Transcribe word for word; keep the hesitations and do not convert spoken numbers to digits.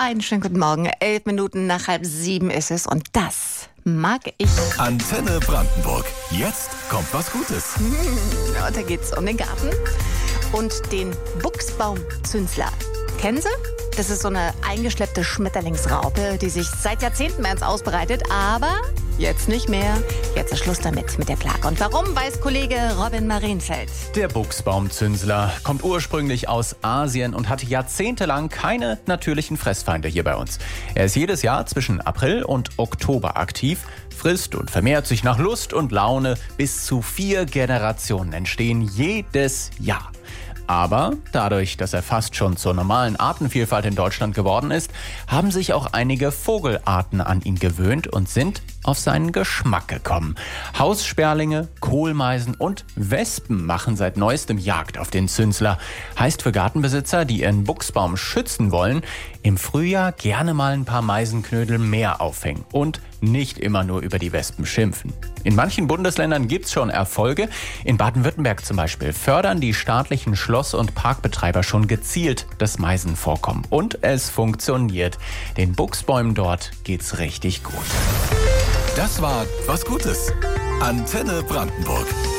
Einen schönen guten Morgen. Elf Minuten nach halb sieben ist es und das mag ich. Antenne Brandenburg. Jetzt kommt was Gutes. Hm, und da geht's um den Garten und den Buchsbaumzünsler. Kennen Sie? Das ist so eine eingeschleppte Schmetterlingsraupe, die sich seit Jahrzehnten bei uns ausbreitet, aber jetzt nicht mehr. Jetzt ist Schluss damit, mit der Plage. Und warum, weiß Kollege Robin Marienfeld. Der Buchsbaumzünsler kommt ursprünglich aus Asien und hatte jahrzehntelang keine natürlichen Fressfeinde hier bei uns. Er ist jedes Jahr zwischen April und Oktober aktiv, frisst und vermehrt sich nach Lust und Laune. Bis zu vier Generationen entstehen jedes Jahr. Aber dadurch, dass er fast schon zur normalen Artenvielfalt in Deutschland geworden ist, haben sich auch einige Vogelarten an ihn gewöhnt und sind auf seinen Geschmack gekommen. Haussperlinge, Kohlmeisen und Wespen machen seit neuestem Jagd auf den Zünsler. Heißt für Gartenbesitzer, die ihren Buchsbaum schützen wollen, im Frühjahr gerne mal ein paar Meisenknödel mehr aufhängen und nicht immer nur über die Wespen schimpfen. In manchen Bundesländern gibt's schon Erfolge. In Baden-Württemberg zum Beispiel fördern die staatlichen Schloss- und Parkbetreiber schon gezielt das Meisenvorkommen. Und es funktioniert. Den Buchsbäumen dort geht's richtig gut. Das war was Gutes. Antenne Brandenburg.